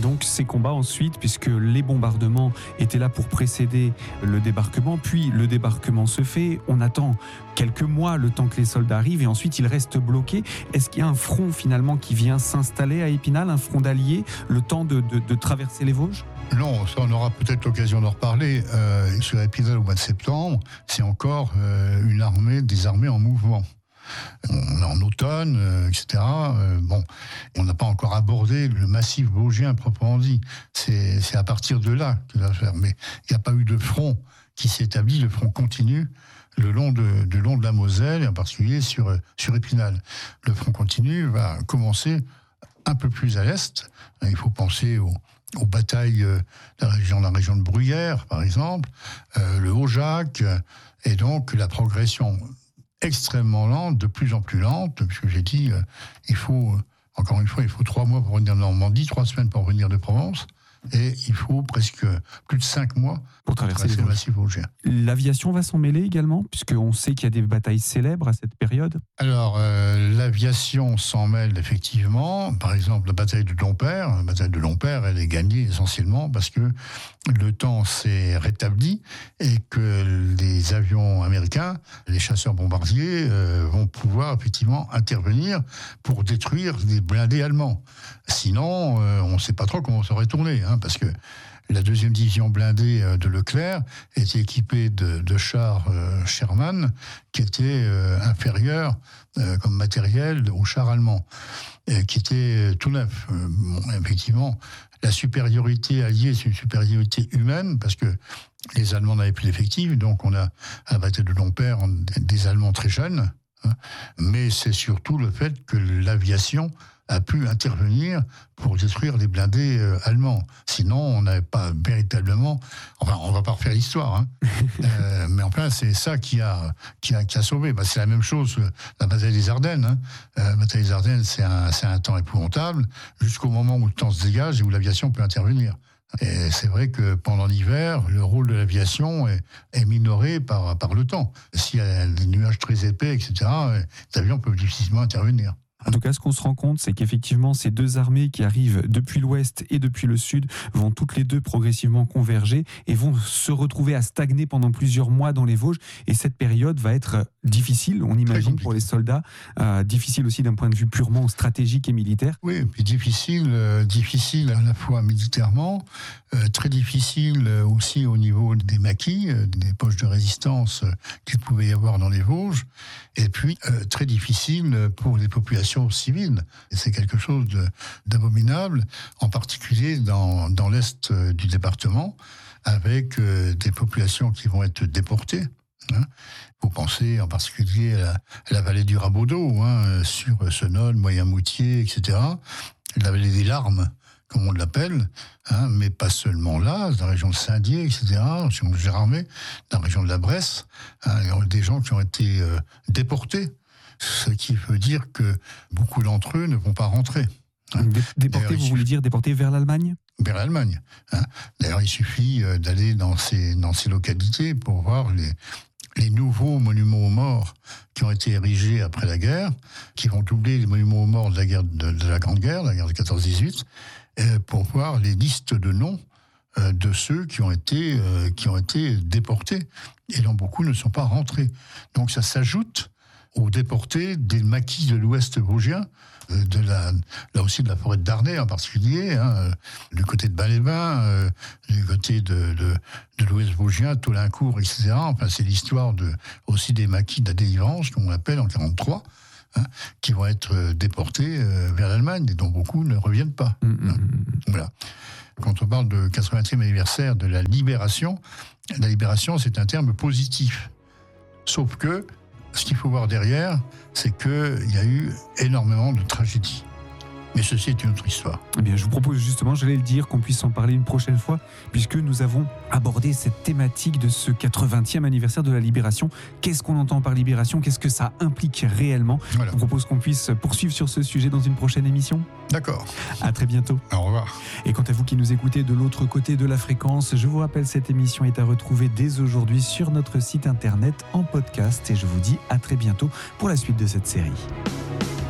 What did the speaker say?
donc ces combats ensuite, puisque les bombardements étaient là pour précéder le débarquement, puis le débarquement se fait, on attend quelques mois le temps que les soldats arrivent et ensuite ils restent bloqués. Est-ce qu'il y a un front finalement qui vient s'installer à Épinal, un front d'alliés, le temps de traverser les Vosges ? Non, ça on aura peut-être l'occasion d'en reparler. Sur Épinal au mois de septembre, c'est encore des armées en mouvement. On est en automne, etc. On n'a pas encore abordé le massif vosgien proprement dit. C'est à partir de là que ça va faire. Mais il n'y a pas eu de front qui s'établit, de front continu le long de la Moselle, et en particulier sur Épinal. Le front continu va commencer un peu plus à l'est. Il faut penser aux batailles de la région de Bruyères, par exemple, le Haut-Jacques, et donc la progression extrêmement lente, de plus en plus lente, puisque j'ai dit, il faut 3 mois pour venir de Normandie, 3 semaines pour venir de Provence, et il faut presque plus de 5 mois pour traverser le massif vosgien. L'aviation va s'en mêler également, puisqu'on sait qu'il y a des batailles célèbres à cette période. Alors, l'aviation s'en mêle effectivement. Par exemple, la bataille de Dompère. La bataille de Dompère, elle est gagnée essentiellement parce que le temps s'est rétabli et que les avions américains, les chasseurs bombardiers, vont pouvoir effectivement intervenir pour détruire les blindés allemands. Sinon, on ne sait pas trop comment ça aurait tourné, parce que la 2e division blindée de Leclerc était équipée de chars Sherman qui étaient inférieurs comme matériel aux chars allemands, qui étaient tout neufs. Effectivement, la supériorité alliée, c'est une supériorité humaine, parce que les Allemands n'avaient plus d'effectifs, donc on a à la bataille de Dompère des Allemands très jeunes, mais c'est surtout le fait que l'aviation a pu intervenir pour détruire les blindés allemands. Sinon, on n'avait pas véritablement... Enfin, on ne va pas refaire l'histoire, mais enfin, c'est ça qui a sauvé. C'est la même chose, la bataille des Ardennes. La bataille des Ardennes, c'est un temps épouvantable, jusqu'au moment où le temps se dégage et où l'aviation peut intervenir. Et c'est vrai que pendant l'hiver, le rôle de l'aviation est minoré par le temps. S'il y a des nuages très épais, etc., les avions peuvent difficilement intervenir. En tout cas, ce qu'on se rend compte, c'est qu'effectivement, ces deux armées qui arrivent depuis l'ouest et depuis le sud vont toutes les deux progressivement converger et vont se retrouver à stagner pendant plusieurs mois dans les Vosges. Et cette période va être difficile, on imagine, pour les soldats, difficile aussi d'un point de vue purement stratégique et militaire. Oui, et puis difficile à la fois militairement, très difficile aussi au niveau des maquis, des poches de résistance qu'il pouvait y avoir dans les Vosges, et puis très difficile pour les populations civiles. Et c'est quelque chose d'abominable, en particulier dans l'est du département, avec des populations qui vont être déportées. Vous pensez en particulier à la vallée du Rabodeau, sur Senonne, Moyen-Moutier, etc. La vallée des Larmes, comme on l'appelle, mais pas seulement là, dans la région de Saint-Dié, etc., dans la région de Gérardmer, dans la région de la Bresse, il y a des gens qui ont été déportés, ce qui veut dire que beaucoup d'entre eux ne vont pas rentrer. Déportés, vous voulez dire déportés vers l'Allemagne ? Vers l'Allemagne. D'ailleurs, il suffit d'aller dans ces localités pour voir les nouveaux monuments aux morts qui ont été érigés après la guerre, qui vont doubler les monuments aux morts de la guerre de la Grande Guerre, la guerre de 14-18, pour voir les listes de noms de ceux qui ont été déportés, et dont beaucoup ne sont pas rentrés. Donc ça s'ajoute aux déportés des maquis de l'ouest vosgien, là aussi de la forêt de Darney en particulier, du côté de Bain-les-Bains, du côté de l'ouest vosgien, Taulincourt, etc. Enfin, c'est l'histoire aussi des maquis de la délivrance, comme on l'appelle, en 1943, qui vont être déportés vers l'Allemagne, et dont beaucoup ne reviennent pas. Voilà. Quand on parle de 80e anniversaire de la libération, c'est un terme positif. Sauf que ce qu'il faut voir derrière, c'est qu'il y a eu énormément de tragédies. Mais ceci est une autre histoire. Eh bien, je vous propose justement, j'allais le dire, qu'on puisse en parler une prochaine fois, puisque nous avons abordé cette thématique de ce 80e anniversaire de la Libération. Qu'est-ce qu'on entend par libération ? Qu'est-ce que ça implique réellement ? Voilà. Je vous propose qu'on puisse poursuivre sur ce sujet dans une prochaine émission. D'accord. À très bientôt. Au revoir. Et quant à vous qui nous écoutez de l'autre côté de la fréquence, je vous rappelle, cette émission est à retrouver dès aujourd'hui sur notre site internet en podcast, et je vous dis à très bientôt pour la suite de cette série.